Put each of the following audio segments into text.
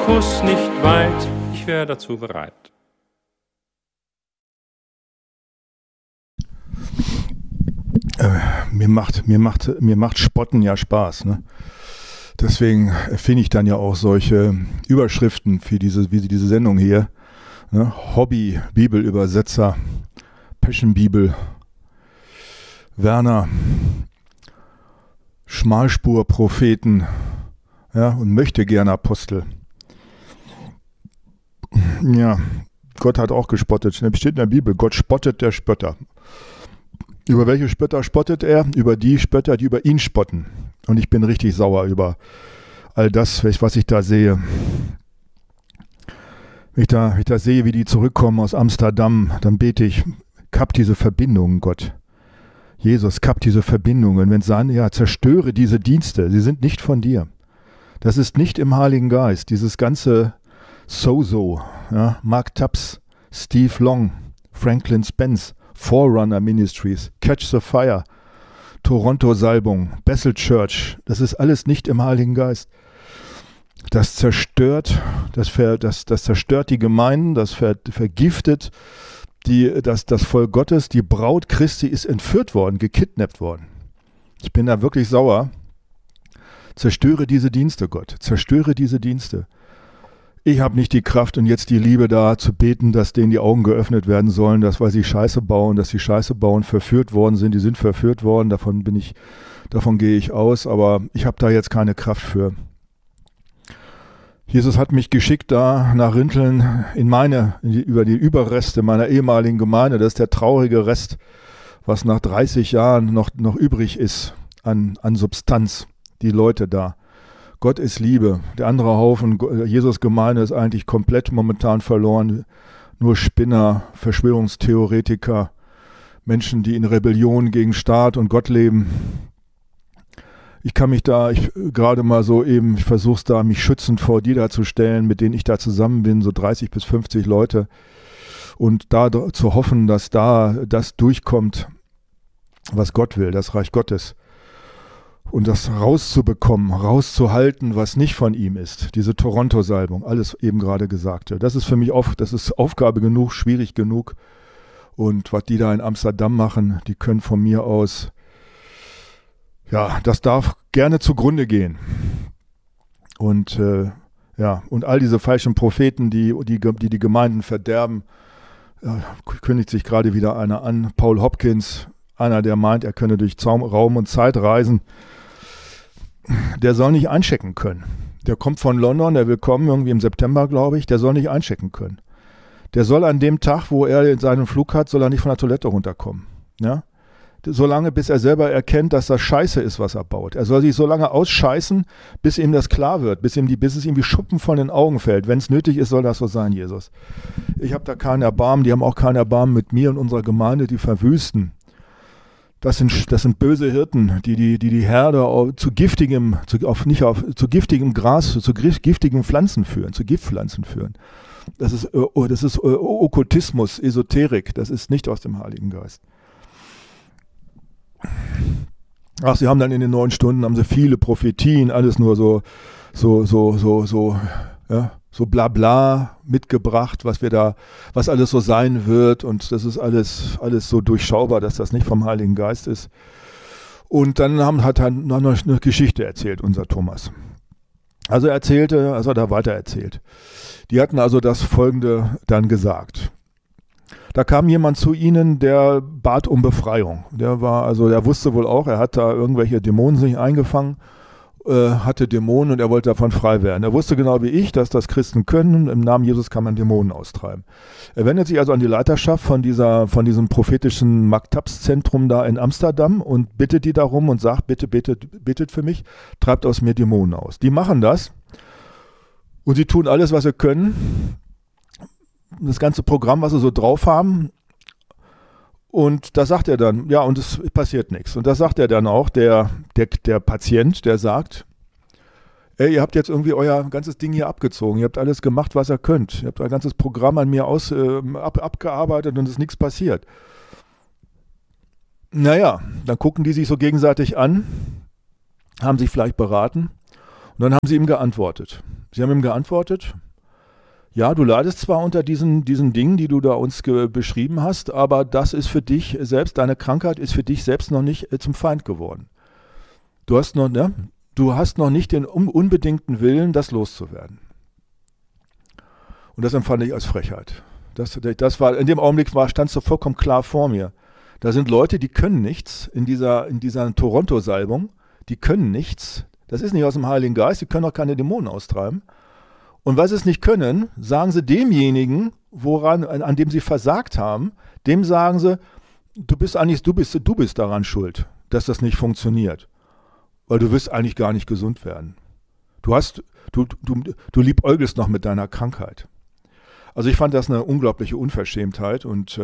Kuss nicht weit, ich wäre dazu bereit. Mir macht Spotten ja Spaß, ne? Deswegen finde ich dann ja auch solche Überschriften wie diese Sendung hier, ne? Hobby-Bibelübersetzer, Passion-Bibel, Werner, Schmalspur-Propheten, ja, und möchte gerne Apostel. Ja, Gott hat auch gespottet. Es steht in der Bibel, Gott spottet der Spötter. Über welche Spötter spottet er? Über die Spötter, die über ihn spotten. Und ich bin richtig sauer über all das, was ich da sehe. Wenn ich da sehe, wie die zurückkommen aus Amsterdam, dann bete ich, kapp diese Verbindungen, Gott. Jesus, kapp diese Verbindungen. Wenn sagen, ja, zerstöre diese Dienste, sie sind nicht von dir. Das ist nicht im Heiligen Geist. Dieses ganze So-So, ja, Mark Tubbs, Steve Long, Franklin Spence, Forerunner Ministries, Catch the Fire, Toronto-Salbung, Bethel Church, das ist alles nicht im Heiligen Geist. Das zerstört die Gemeinden, das vergiftet das Volk Gottes. Die Braut Christi ist entführt worden, gekidnappt worden. Ich bin da wirklich sauer. Zerstöre diese Dienste, Gott, zerstöre diese Dienste. Ich habe nicht die Kraft und jetzt die Liebe da zu beten, dass denen die Augen geöffnet werden sollen, weil sie Scheiße bauen, verführt worden sind. Die sind verführt worden, davon gehe ich aus, aber ich habe da jetzt keine Kraft für. Jesus hat mich geschickt da nach Rinteln über die Überreste meiner ehemaligen Gemeinde. Das ist der traurige Rest, was nach 30 Jahren noch übrig ist an Substanz, die Leute da. Gott ist Liebe. Der andere Haufen, Jesus Gemeinde, ist eigentlich komplett momentan verloren. Nur Spinner, Verschwörungstheoretiker, Menschen, die in Rebellion gegen Staat und Gott leben. Ich versuche es da, mich schützend vor die da zu stellen, mit denen ich da zusammen bin, so 30 bis 50 Leute. Und da zu hoffen, dass da das durchkommt, was Gott will, das Reich Gottes. Und das rauszuhalten, was nicht von ihm ist. Diese Toronto-Salbung, alles eben gerade Gesagte. Das ist für mich das ist Aufgabe genug, schwierig genug. Und was die da in Amsterdam machen, die können von mir aus, ja, das darf gerne zugrunde gehen. Und und all diese falschen Propheten, die Gemeinden verderben, kündigt sich gerade wieder einer an. Paul Hopkins, einer, der meint, er könne durch Raum und Zeit reisen, der soll nicht einchecken können. Der kommt von London, der will kommen, irgendwie im September, glaube ich, der soll nicht einchecken können. Der soll an dem Tag, wo er seinen Flug hat, soll er nicht von der Toilette runterkommen. Ja? Solange, bis er selber erkennt, dass das Scheiße ist, was er baut. Er soll sich so lange ausscheißen, bis ihm das klar wird, bis es ihm wie Schuppen von den Augen fällt. Wenn es nötig ist, soll das so sein, Jesus. Ich habe da keinen Erbarmen, die haben auch keinen Erbarmen mit mir und unserer Gemeinde, die verwüsten. Das sind böse Hirten, die Herde zu giftigem Gras, zu giftigen Pflanzen führen, zu Giftpflanzen führen. Das ist Okkultismus, Esoterik, das ist nicht aus dem Heiligen Geist. Ach, sie haben dann in den 9 Stunden haben sie viele Prophetien, alles nur so Blabla mitgebracht, was alles so sein wird, und das ist alles so durchschaubar, dass das nicht vom Heiligen Geist ist. Und dann hat er noch eine Geschichte erzählt, unser Thomas. Also er hat da weiter erzählt. Die hatten also das Folgende dann gesagt. Da kam jemand zu ihnen, der bat um Befreiung. Der wusste wohl auch, er hat da irgendwelche Dämonen sich eingefangen, hatte Dämonen und er wollte davon frei werden. Er wusste genau wie ich, dass das Christen können. Im Namen Jesus kann man Dämonen austreiben. Er wendet sich also an die Leiterschaft von diesem prophetischen Mark Tubbs Zentrum da in Amsterdam und bittet die darum und sagt, bitte, bittet für mich, treibt aus mir Dämonen aus. Die machen das und sie tun alles, was sie können. Das ganze Programm, was sie so drauf haben. Und da sagt er dann, ja, und es passiert nichts. Und da sagt er dann auch, der Patient, der sagt, ey, ihr habt jetzt irgendwie euer ganzes Ding hier abgezogen. Ihr habt alles gemacht, was ihr könnt. Ihr habt ein ganzes Programm an mir abgearbeitet und es ist nichts passiert. Naja, dann gucken die sich so gegenseitig an, haben sich vielleicht beraten Und dann haben sie ihm geantwortet. Sie haben ihm geantwortet, ja, du leidest zwar unter diesen Dingen, die du da uns beschrieben hast, aber das ist für dich selbst, deine Krankheit ist für dich selbst noch nicht zum Feind geworden. Du hast noch nicht den unbedingten Willen, das loszuwerden. Und das empfand ich als Frechheit. Das war, in dem Augenblick stand es so vollkommen klar vor mir. Da sind Leute, die können nichts in dieser Toronto-Salbung, die können nichts. Das ist nicht aus dem Heiligen Geist, die können auch keine Dämonen austreiben. Und weil sie es nicht können, sagen sie demjenigen, an dem sie versagt haben, dem sagen sie, du bist daran schuld, dass das nicht funktioniert. Weil du wirst eigentlich gar nicht gesund werden. Du liebäugelst noch mit deiner Krankheit. Also ich fand das eine unglaubliche Unverschämtheit und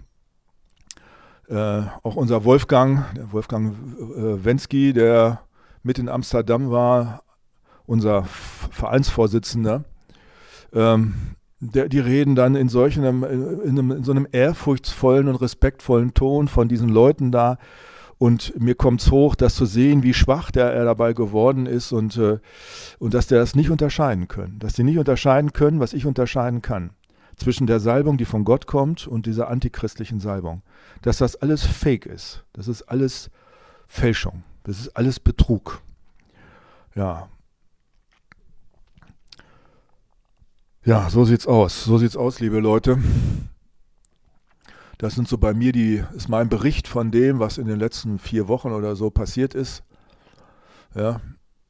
auch unser Wolfgang Wensky, der mit in Amsterdam war, unser Vereinsvorsitzender, die reden dann in so einem ehrfurchtsvollen und respektvollen Ton von diesen Leuten da. Und mir kommt es hoch, das zu sehen, wie schwach er dabei geworden ist und dass der das nicht unterscheiden können. Dass die nicht unterscheiden können, was ich unterscheiden kann. Zwischen der Salbung, die von Gott kommt, und dieser antichristlichen Salbung. Dass das alles Fake ist. Das ist alles Fälschung. Das ist alles Betrug. Ja. Ja, so sieht's aus. So sieht's aus, liebe Leute. Das sind so bei mir ist mein Bericht von dem, was in den letzten 4 Wochen oder so passiert ist. Ja.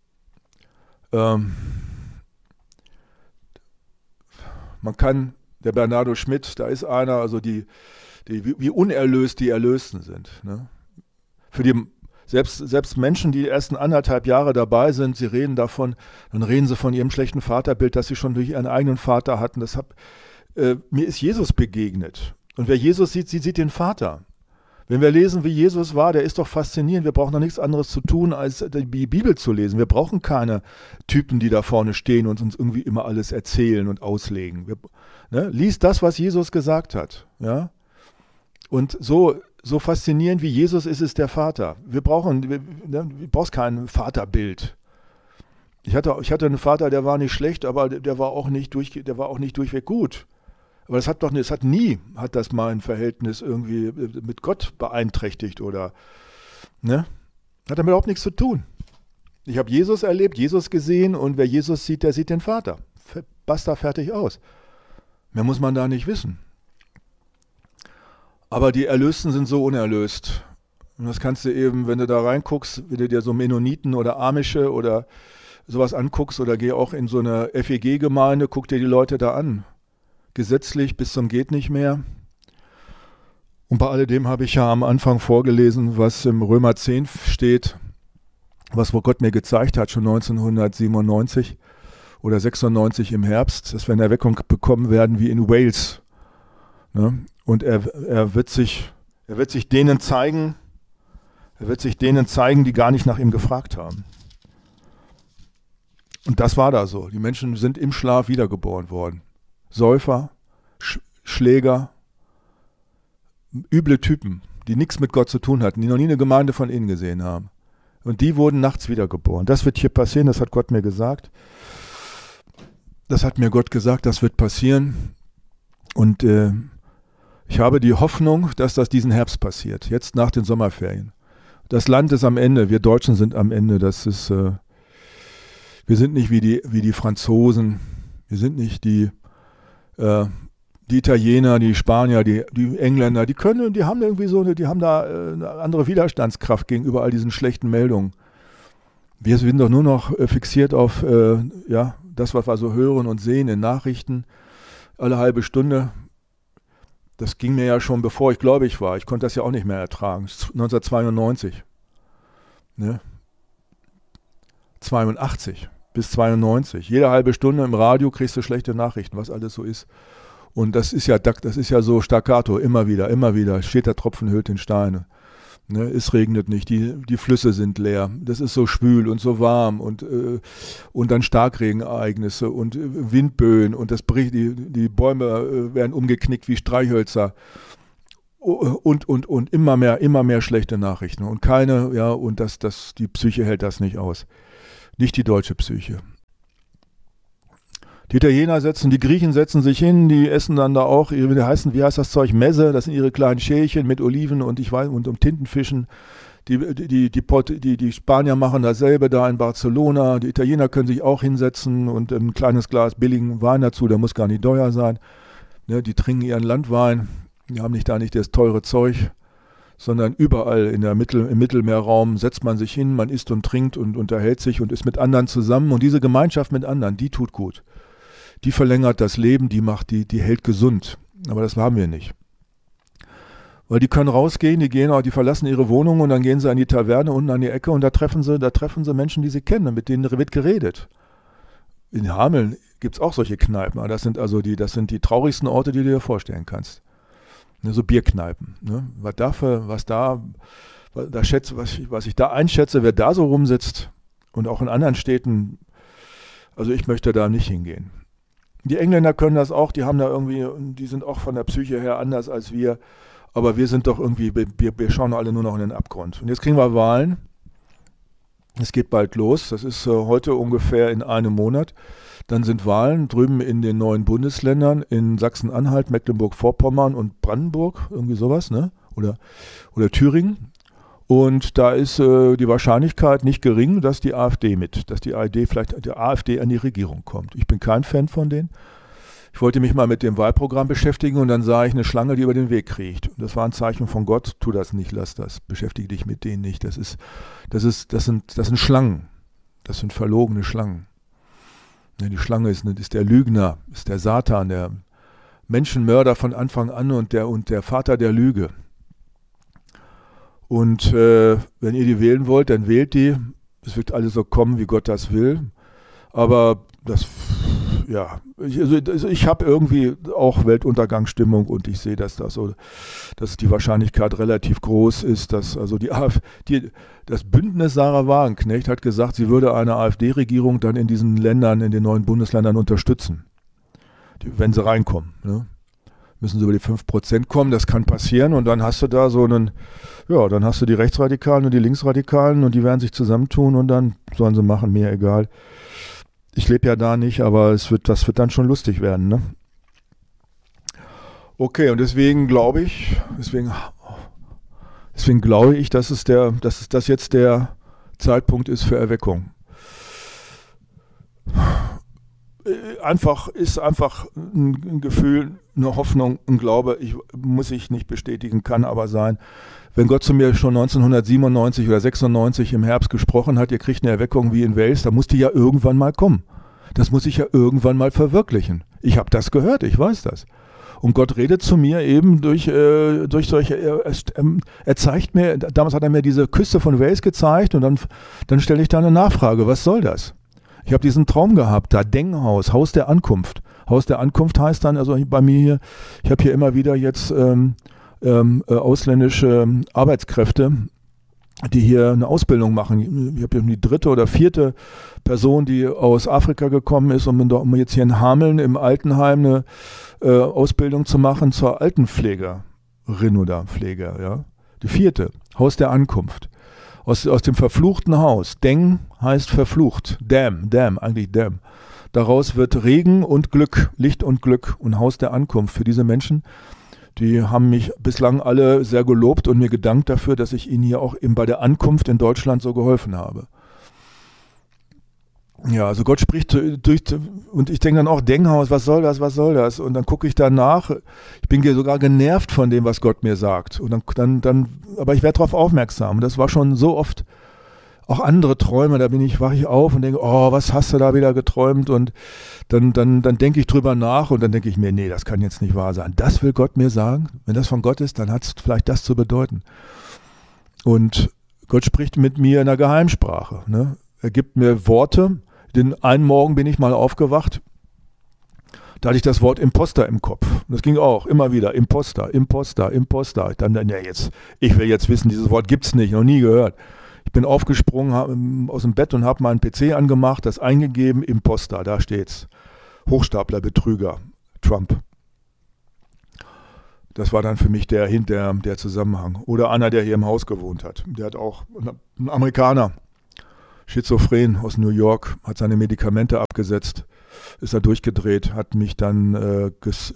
Man kann, der Bernardo Schmidt, da ist einer, also wie unerlöst die Erlösten sind. Ne? Für die selbst Menschen, die ersten 1,5 Jahre dabei sind, sie reden davon, dann reden sie von ihrem schlechten Vaterbild, das sie schon durch ihren eigenen Vater hatten. Mir ist Jesus begegnet. Und wer Jesus sieht, sieht den Vater. Wenn wir lesen, wie Jesus war, der ist doch faszinierend. Wir brauchen doch nichts anderes zu tun, als die Bibel zu lesen. Wir brauchen keine Typen, die da vorne stehen und uns irgendwie immer alles erzählen und auslegen. Lies das, was Jesus gesagt hat. Ja? Und so faszinierend wie Jesus ist es der Vater. Du brauchst kein Vaterbild. Ich hatte einen Vater, der war nicht schlecht, aber der war auch nicht durchweg gut. Aber hat das mein Verhältnis irgendwie mit Gott beeinträchtigt oder, ne? Hat damit überhaupt nichts zu tun. Ich habe Jesus erlebt, Jesus gesehen und wer Jesus sieht, der sieht den Vater. Basta, fertig, aus. Mehr muss man da nicht wissen. Aber die Erlösten sind so unerlöst. Und das kannst du eben, wenn du da reinguckst, wenn du dir so Mennoniten oder Amische oder sowas anguckst oder geh auch in so eine FEG-Gemeinde, guck dir die Leute da an. Gesetzlich bis zum geht nicht mehr. Und bei alledem habe ich ja am Anfang vorgelesen, was im Römer 10 steht, was Gott mir gezeigt hat, schon 1997 oder 96 im Herbst, dass wir eine Erweckung bekommen werden wie in Wales. Ne? Und er wird sich denen zeigen, die gar nicht nach ihm gefragt haben. Und das war da so. Die Menschen sind im Schlaf wiedergeboren worden. Säufer, Schläger, üble Typen, die nichts mit Gott zu tun hatten, die noch nie eine Gemeinde von innen gesehen haben. Und die wurden nachts wiedergeboren. Das wird hier passieren, das hat Gott mir gesagt. Das hat mir Gott gesagt, das wird passieren. Und ich habe die Hoffnung, dass das diesen Herbst passiert, jetzt nach den Sommerferien. Das Land ist am Ende, wir Deutschen sind am Ende. Wir sind nicht wie die Franzosen, wir sind nicht die Italiener, die Spanier, die Engländer, die haben irgendwie die haben da eine andere Widerstandskraft gegenüber all diesen schlechten Meldungen. Wir sind doch nur noch fixiert auf das, was wir so hören und sehen in Nachrichten alle halbe Stunde. Das ging mir ja schon, bevor ich gläubig war. Ich konnte das ja auch nicht mehr ertragen. 1992. Ne? 82 bis 92. Jede halbe Stunde im Radio kriegst du schlechte Nachrichten, was alles so ist. Und das ist ja so staccato, immer wieder. Steht der Tropfen hüllt den Stein. Ne? Es regnet nicht, die Flüsse sind leer. Das ist so schwül und so warm und dann Starkregenereignisse und Windböen und die Bäume werden umgeknickt wie Streichhölzer. Und immer mehr schlechte Nachrichten. Und die Psyche hält das nicht aus. nicht die deutsche Psyche. Die Italiener die Griechen setzen sich hin, die essen dann da auch, wie heißt das Zeug, Messe, das sind ihre kleinen Schälchen mit Oliven und Tintenfischen. Die Spanier machen dasselbe da in Barcelona. Die Italiener können sich auch hinsetzen und ein kleines Glas billigen Wein dazu, der muss gar nicht teuer sein. Ne, die trinken ihren Landwein, die haben nicht das teure Zeug, sondern überall im Mittelmeerraum setzt man sich hin, man isst und trinkt und unterhält sich und ist mit anderen zusammen. Und diese Gemeinschaft mit anderen, die tut gut. Die verlängert das Leben, die hält gesund. Aber das haben wir nicht. Weil die können rausgehen, die verlassen ihre Wohnung und dann gehen sie an die Taverne unten an die Ecke und da treffen sie Menschen, die sie kennen, mit denen wird geredet. In Hameln gibt es auch solche Kneipen. Das sind die traurigsten Orte, die du dir vorstellen kannst. Ne, so Bierkneipen. Ne? Was ich da einschätze, wer da so rumsitzt und auch in anderen Städten, also ich möchte da nicht hingehen. Die Engländer können das auch, die sind auch von der Psyche her anders als wir, aber wir sind doch irgendwie, wir schauen alle nur noch in den Abgrund. Und jetzt kriegen wir Wahlen, es geht bald los, das ist heute ungefähr in einem Monat, dann sind Wahlen drüben in den neuen Bundesländern, in Sachsen-Anhalt, Mecklenburg-Vorpommern und Brandenburg, irgendwie sowas, ne? Oder Thüringen. Und da ist die Wahrscheinlichkeit nicht gering, dass die AfD vielleicht die AfD an die Regierung kommt. Ich bin kein Fan von denen. Ich wollte mich mal mit dem Wahlprogramm beschäftigen und dann sah ich eine Schlange, die über den Weg kriecht. Und das war ein Zeichen von Gott, tu das nicht, lass das, beschäftige dich mit denen nicht. Das sind Schlangen, das sind verlogene Schlangen. Ja, die Schlange ist der Lügner, ist der Satan, der Menschenmörder von Anfang an und der Vater der Lüge. Und wenn ihr die wählen wollt, dann wählt die. Es wird alles so kommen, wie Gott das will. Aber ich habe irgendwie auch Weltuntergangsstimmung und ich sehe, dass die Wahrscheinlichkeit relativ groß ist, dass also das Bündnis Sarah Wagenknecht hat gesagt, sie würde eine AfD-Regierung dann in diesen Ländern, in den neuen Bundesländern unterstützen, wenn sie reinkommen. Ne? Müssen sie über die 5% kommen, das kann passieren und dann hast du da dann hast du die Rechtsradikalen und die Linksradikalen und die werden sich zusammentun und dann sollen sie machen, mir egal. Ich lebe ja da nicht, aber das wird dann schon lustig werden, ne? Okay, und deswegen glaube ich, dass das jetzt der Zeitpunkt ist für Erweckung. Ist einfach ein Gefühl, eine Hoffnung, ein Glaube, muss ich nicht bestätigen, kann aber sein. Wenn Gott zu mir schon 1997 oder 96 im Herbst gesprochen hat, ihr kriegt eine Erweckung wie in Wales, dann muss die ja irgendwann mal kommen. Das muss ich ja irgendwann mal verwirklichen. Ich habe das gehört, ich weiß das. Und Gott redet zu mir eben durch solche, er zeigt mir, damals hat er mir diese Küste von Wales gezeigt und dann stelle ich da eine Nachfrage, was soll das? Ich habe diesen Traum gehabt, da Denghaus, Haus der Ankunft. Haus der Ankunft heißt dann, also bei mir hier, ich habe hier immer wieder jetzt ausländische Arbeitskräfte, die hier eine Ausbildung machen. Ich habe die 3. oder 4. Person, die aus Afrika gekommen ist, um jetzt hier in Hameln im Altenheim eine Ausbildung zu machen zur Altenpflegerin oder Pfleger. Ja? Die 4. Haus der Ankunft. Aus dem verfluchten Haus. Deng heißt verflucht. Dam, eigentlich Dam. Daraus wird Regen und Glück, Licht und Glück und Haus der Ankunft für diese Menschen. Die haben mich bislang alle sehr gelobt und mir gedankt dafür, dass ich ihnen hier auch eben bei der Ankunft in Deutschland so geholfen habe. Ja, also Gott spricht und ich denke dann auch, Denghaus, was soll das? Und dann gucke ich danach, ich bin sogar genervt von dem, was Gott mir sagt. Und aber ich werde darauf aufmerksam. Das war schon so oft auch andere Träume, da wache ich auf und denke, oh, was hast du da wieder geträumt? Und dann denke ich drüber nach und dann denke ich mir, nee, das kann jetzt nicht wahr sein. Das will Gott mir sagen. Wenn das von Gott ist, dann hat es vielleicht das zu bedeuten. Und Gott spricht mit mir in der Geheimsprache. Ne? Er gibt mir Worte. Den einen Morgen bin ich mal aufgewacht, da hatte ich das Wort Imposter im Kopf. Das ging auch immer wieder, Imposter. Ich will jetzt wissen, dieses Wort gibt es nicht, noch nie gehört. Ich bin aufgesprungen aus dem Bett und habe meinen PC angemacht, das eingegeben, Imposter, da steht's. Hochstapler, Betrüger, Trump. Das war dann für mich der Zusammenhang. Oder einer, der hier im Haus gewohnt hat. Der hat auch, ein Amerikaner, schizophren aus New York, hat seine Medikamente abgesetzt, ist da durchgedreht, hat mich dann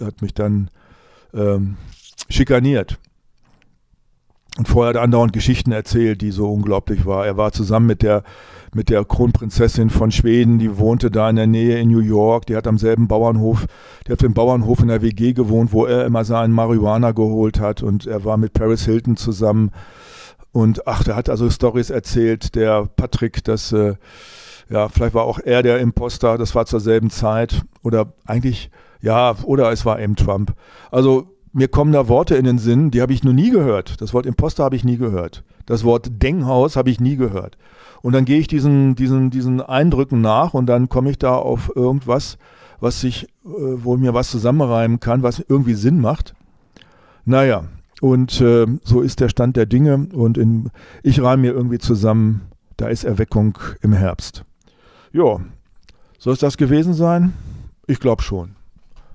schikaniert. Und vorher hat er andauernd Geschichten erzählt, die so unglaublich war. Er war zusammen mit der Kronprinzessin von Schweden, die wohnte da in der Nähe in New York, die hat am selben Bauernhof, die hat auf dem Bauernhof in der WG gewohnt, wo er immer seinen Marihuana geholt hat, und er war mit Paris Hilton zusammen. Und der hat also Storys erzählt, der Patrick, dass vielleicht war auch er der Imposter, das war zur selben Zeit, oder es war eben Trump. Also mir kommen da Worte in den Sinn, die habe ich noch nie gehört. Das Wort Imposter habe ich nie gehört. Das Wort Denkhaus habe ich nie gehört. Und dann gehe ich diesen Eindrücken nach, und dann komme ich da auf irgendwas, wo mir was zusammenreimen kann, was irgendwie Sinn macht. Naja, und so ist der Stand der Dinge, und ich reime mir irgendwie zusammen, da ist Erweckung im Herbst. Ja, soll es das gewesen sein? Ich glaube schon.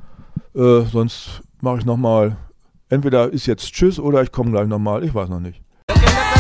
Sonst mache ich nochmal, entweder ist jetzt Tschüss oder ich komme gleich nochmal, ich weiß noch nicht.